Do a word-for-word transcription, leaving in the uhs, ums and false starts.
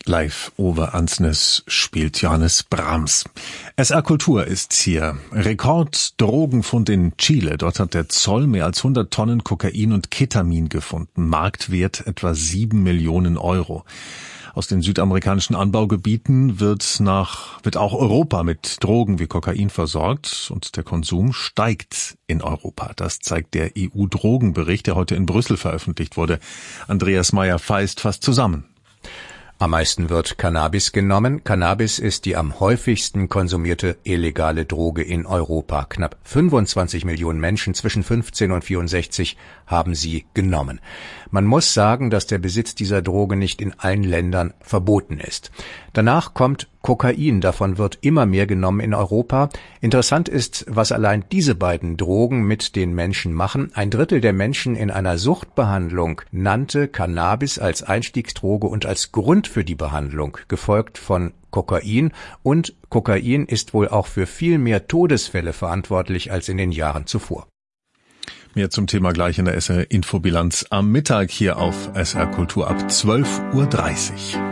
Live over Ansnes spielt Johannes Brahms. S R Kultur ist hier. Rekord-Drogenfund in Chile. Dort hat der Zoll mehr als hundert Tonnen Kokain und Ketamin gefunden. Marktwert etwa sieben Millionen Euro. Aus den südamerikanischen Anbaugebieten wird nach, wird auch Europa mit Drogen wie Kokain versorgt und der Konsum steigt in Europa. Das zeigt der E U-Drogenbericht, der heute in Brüssel veröffentlicht wurde. Andreas Meyer-Feist fasst zusammen. Am meisten wird Cannabis genommen. Cannabis ist die am häufigsten konsumierte illegale Droge in Europa. Knapp fünfundzwanzig Millionen Menschen zwischen fünfzehn und vierundsechzig haben sie genommen. Man muss sagen, dass der Besitz dieser Droge nicht in allen Ländern verboten ist. Danach kommt Kokain. Davon wird immer mehr genommen in Europa. Interessant ist, was allein diese beiden Drogen mit den Menschen machen. Ein Drittel der Menschen in einer Suchtbehandlung nannte Cannabis als Einstiegsdroge und als Grund für die Behandlung, gefolgt von Kokain. Und Kokain ist wohl auch für viel mehr Todesfälle verantwortlich als in den Jahren zuvor. Mehr zum Thema gleich in der S R Infobilanz am Mittag hier auf S R Kultur ab zwölf Uhr dreißig.